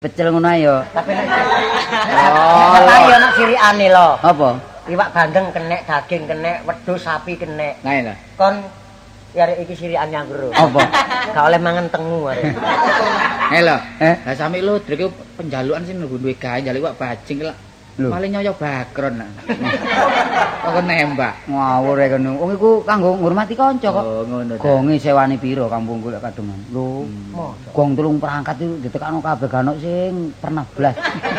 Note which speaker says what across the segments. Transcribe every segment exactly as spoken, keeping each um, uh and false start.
Speaker 1: Pecel ngono ae yo.
Speaker 2: Tapi nek oh, yo nek sirikane lho.
Speaker 1: Apa?
Speaker 2: Iwak bandeng kenek, daging kenek, wedhus sapi kenek.
Speaker 1: Ngae lho.
Speaker 2: Kon arek iki sirikan nyanggur.
Speaker 1: Apa?
Speaker 2: Gak oleh mangan tengu arek.
Speaker 1: Eh lho, eh lah sami lho drek penjalukan sing duwe gawe njaluk iwak bajing lho. Paling nyoyo bakron. Kok nembak. Ngawur e kono. Wong iku kanggo ngurmati kanca kok. Oh, ngono ta. Gonge sewani pira kampungku lek kadungan. Lho, gong tulung perangkat itu ditekakno kabeh ganok sing pernah blas.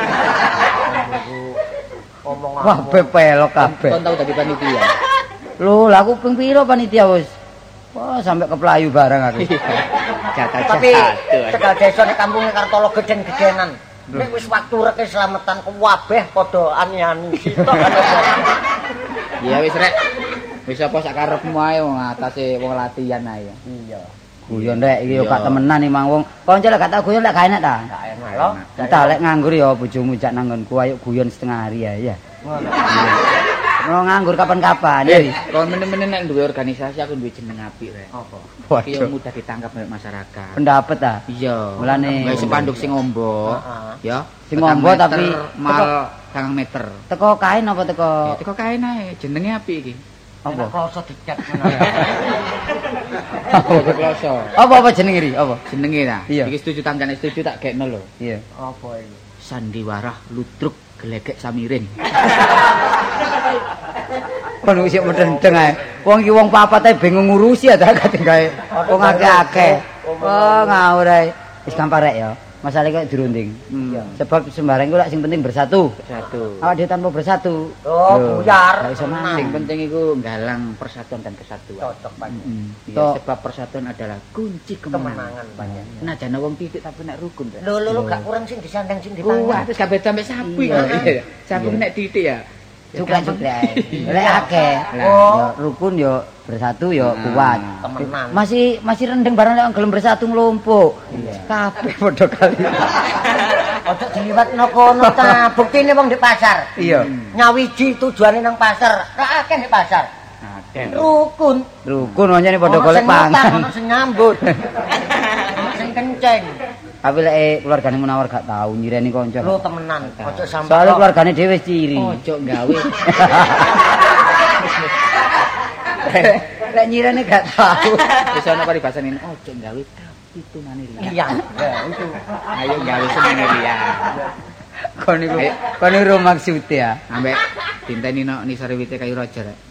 Speaker 2: Omong
Speaker 1: wah, bepelok kabeh. Kon tau dadi panitia. Lho, lah aku ping pira panitia wis. Wah, sampai ke Pelayu bareng aku. Jatah-jatah.
Speaker 2: Tapi tegal desa nek kampunge Kartolo geden-gedenan. Nek wis waktu rek selamatan kabeh padha ani-ani sitok kan.
Speaker 1: Ya wis rek. Wis apa sak karepmu ae wong atase wong latihan ae. Iya. Guyon rek iki yo gak temenan emang wong. Kanca lek gak tau guyon lek gak enak ta?
Speaker 2: Gak enak lho.
Speaker 1: Entah lek nganggur ya bojomu jak nanggonku ayo guyon setengah hari ya ya. Ngono. Nganggur kapan-kapan ya. Kon meneh-meneh nek duwe organisasi aku duwe jeneng apik rek. Apa? Iki yo mudah ditangkap oleh masyarakat. Pendapat ta? Iya. Mulane gawe spanduk sing ombo. Ya. Sing ombo tapi mal sangang meter. Teko kain apa teko? Ya teko kain ae. Jenenge apik iki. Apa?
Speaker 2: Kloso dicat ngono.
Speaker 1: Apa kloso? Apa apa jenenge iki? Apa? Jenenge ta? Iki setuju tancane setuju tak gekno lho. Iya.
Speaker 2: Apa iki?
Speaker 1: Sandiwarah ludruk gelegek samiring. Kon wis medendeng ae. Wong iki wong papat ae bingung ngurusi ya ta kadang gawe. Wong akeh-akeh. Oh ngawur ae. Wis gampang rek ya. Masalah kok dirunding. Iya. Sebab sembarang iku lak sing penting bersatu. Bersatu. Awak dhewe tanpa bersatu.
Speaker 2: Oh, buyar.
Speaker 1: Gak iso menang. Sing penting iku nggalang persatuan dan kesatuan.
Speaker 2: Cocok banget.
Speaker 1: Iya, sebab persatuan adalah kunci kemenangan. Banyak. Nah, jane wong titik tapi nek rukun.
Speaker 2: Lho lho gak kurang sing disandang sing dipangan.
Speaker 1: Wah, terus kabeh sampe sapi kok. Sapi nek titik ya. Cukup-cukup lek akeh. Lah rukun yo bersatu yo kuat.
Speaker 2: Temenan.
Speaker 1: Masih masih rendeng barang lek gelem bersatu nglumpuk. Kabeh padha kali.
Speaker 2: Ojo diliwatno kono ta. Buktine wong di pasar.
Speaker 1: Iya.
Speaker 2: Nyawiji tujuane nang pasar. Ra akeh di pasar.
Speaker 1: Akeh.
Speaker 2: Rukun.
Speaker 1: Rukun pancene padha golek pangan.
Speaker 2: Ono sing nyambut. Sing kenceng.
Speaker 1: Tapi lek keluargane Munawar gak tau nyireni kanca.
Speaker 2: Lho temenan. Ojo sampe.
Speaker 1: Soale keluargane dhewe wis ciri.
Speaker 2: Ojo gawe.
Speaker 1: Lek nyireni gak tau. Wis ana paribasane ojo gawe pitunane liya.
Speaker 2: Iya, itu.
Speaker 1: Ayo gawe senenge liya. Kon niku kon niku maksud ya. Ambek dinteni nok nisare wite kayu raja rek.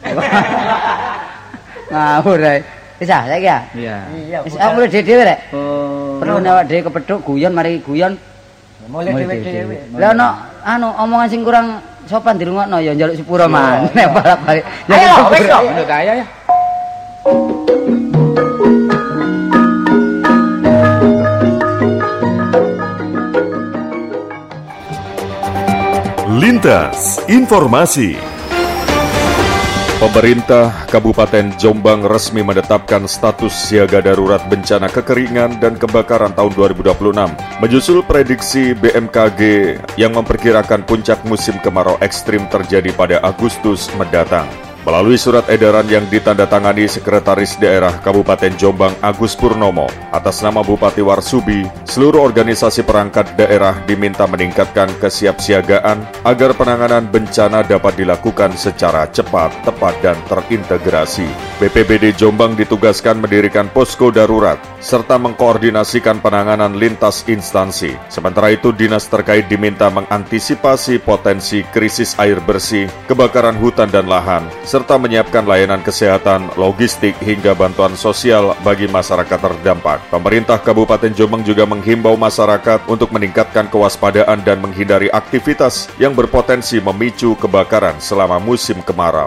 Speaker 1: Ngawur ae. Wis ah saiki ya? Iya.
Speaker 2: Iya.
Speaker 1: Wis aku mulai dhewe rek. Oh. Perlu awak dhewe kepethuk guyon mari guyon.
Speaker 2: Mulai dhewe-dhewe.
Speaker 1: Lah ono anu omongan sing kurang sopan dirungokno ya njaluk sepuro man. Nek balik-balik.
Speaker 2: Ayo wis kok.
Speaker 1: Ayo ayo ya.
Speaker 3: Lintas Informasi. Pemerintah Kabupaten Jombang resmi menetapkan status siaga darurat bencana kekeringan dan kebakaran tahun dua ribu dua puluh enam, menyusul prediksi B M K G yang memperkirakan puncak musim kemarau ekstrim terjadi pada Agustus mendatang. Melalui surat edaran yang ditandatangani Sekretaris Daerah Kabupaten Jombang Agus Purnomo atas nama Bupati Warsubi, seluruh organisasi perangkat daerah diminta meningkatkan kesiapsiagaan agar penanganan bencana dapat dilakukan secara cepat, tepat, dan terintegrasi. B P B D Jombang ditugaskan mendirikan posko darurat serta mengkoordinasikan penanganan lintas instansi. Sementara itu, dinas terkait diminta mengantisipasi potensi krisis air bersih, kebakaran hutan dan lahan, serta menyiapkan layanan kesehatan, logistik, hingga bantuan sosial bagi masyarakat terdampak. Pemerintah Kabupaten Jombang juga menghimbau masyarakat untuk meningkatkan kewaspadaan dan menghindari aktivitas yang berpotensi memicu kebakaran selama musim kemarau.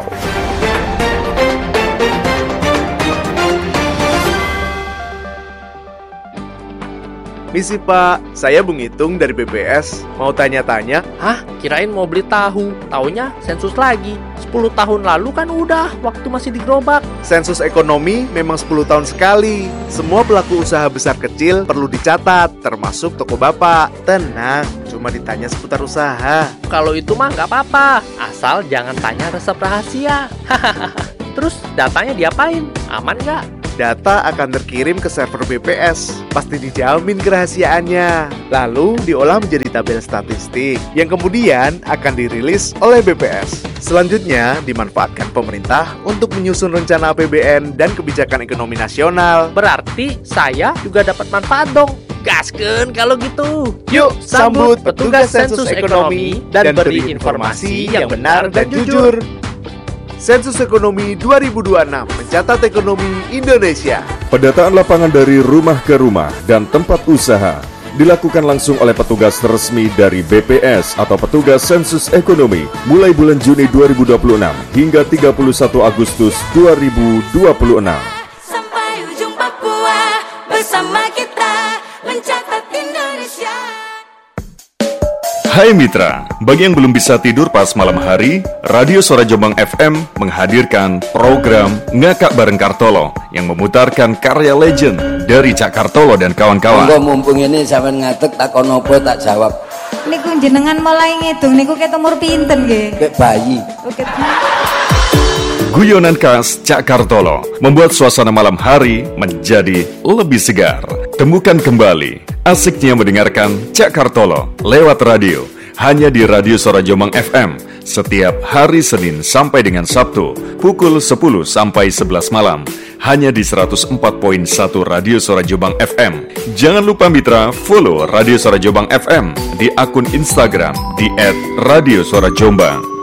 Speaker 4: Misi Pak, saya Bung Itung dari B P S. Mau tanya-tanya?
Speaker 5: Hah? Kirain mau beli tahu. Taunya sensus lagi. sepuluh tahun lalu kan udah, waktu masih di gerobak.
Speaker 4: Sensus ekonomi memang sepuluh tahun sekali. Semua pelaku usaha besar kecil perlu dicatat, termasuk toko Bapak. Tenang, cuma ditanya seputar usaha.
Speaker 5: Kalau itu mah nggak apa-apa, asal jangan tanya resep rahasia. Terus datanya diapain? Aman nggak?
Speaker 4: data akan terkirim ke server B P S. Pasti dijamin kerahasiaannya. Lalu diolah menjadi tabel statistik yang kemudian akan dirilis oleh B P S. Selanjutnya dimanfaatkan pemerintah untuk menyusun rencana A P B N dan kebijakan ekonomi nasional.
Speaker 5: Berarti saya juga dapat manfaat dong. Gaskeun kalau gitu.
Speaker 4: Yuk sambut petugas sensus ekonomi dan beri informasi yang benar dan jujur. Sensus Ekonomi dua ribu dua puluh enam mencatat ekonomi Indonesia.
Speaker 3: Pendataan lapangan dari rumah ke rumah dan tempat usaha dilakukan langsung oleh petugas resmi dari B P S atau petugas sensus ekonomi mulai bulan Juni dua ribu dua puluh enam hingga tiga puluh satu Agustus dua ribu dua puluh enam.
Speaker 6: Sampai ujung Papua bersama kita mencatat Indonesia.
Speaker 3: Hai mitra, bagi yang belum bisa tidur pas malam hari, Radio Suara Jombang F M menghadirkan program Ngakak Bareng Kartolo yang memutarkan karya legend dari Cak Kartolo dan kawan-kawan.
Speaker 7: Monggo mumpung ini sampean ngatek takon apa tak jawab.
Speaker 8: Niku jenengan mulai ngitung niku ket umur pinten nggih?
Speaker 7: Kayak bayi.
Speaker 8: Oke.
Speaker 3: Guyonan khas Cak Kartolo membuat suasana malam hari menjadi lebih segar. Temukan kembali asiknya mendengarkan Cak Kartolo lewat radio hanya di Radio Suara Jombang F M setiap hari Senin sampai dengan Sabtu pukul sepuluh sampai sebelas malam hanya di seratus empat koma satu Radio Suara Jombang F M. Jangan lupa mitra follow Radio Suara Jombang F M di akun Instagram di et radio suara jombang.